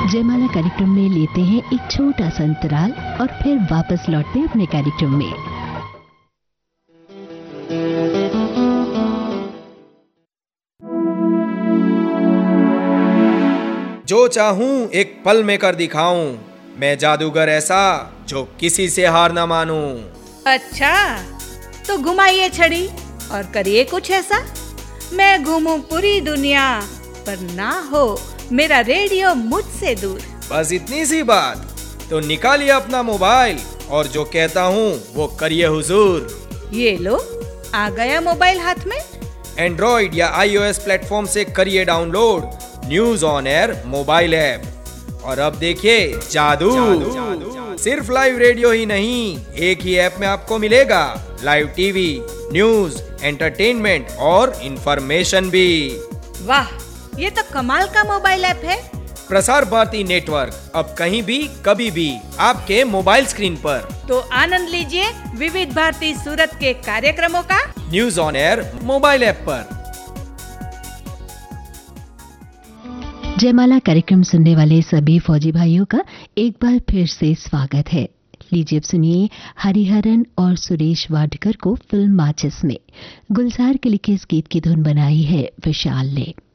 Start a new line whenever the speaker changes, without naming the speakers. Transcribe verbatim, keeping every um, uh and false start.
जयमाला कार्यक्रम में लेते हैं एक छोटा सा अंतराल और फिर वापस लौटते हैं अपने कार्यक्रम में।
जो चाहूं एक पल में कर दिखाऊं, मैं जादूगर ऐसा जो किसी से हार ना मानूं।
अच्छा, तो घुमाइए छड़ी और करिए कुछ ऐसा, मैं घूमूं पूरी दुनिया पर ना हो मेरा रेडियो मुझसे दूर।
बस इतनी सी बात, तो निकालिए अपना मोबाइल और जो कहता हूँ वो करिए हुजूर।
ये लो, आ गया मोबाइल हाथ में।
एंड्रॉइड या आईओएस प्लेटफॉर्म से करिए download news on air mobile app और अब देखिए जादू, जादू, जादू। सिर्फ लाइव रेडियो ही नहीं, एक ही ऐप में आपको मिलेगा लाइव टीवी, न्यूज, एंटरटेनमेंट और इंफॉर्मेशन भी।
वाह, ये तो कमाल का मोबाइल ऐप है।
प्रसार भारती नेटवर्क अब कहीं भी कभी भी आपके मोबाइल स्क्रीन पर।
तो आनंद लीजिए विविध भारती सूरत के कार्यक्रमों का
news on air mobile app पर।
जयमाला कार्यक्रम सुनने वाले सभी फौजी भाइयों का एक बार फिर से स्वागत है। लीजिए अब सुनिए हरिहरन और सुरेश वाडकर को फिल्म माचिस में गुलजार के लिखे इस गीत की धुन बनाई है विशाल ने।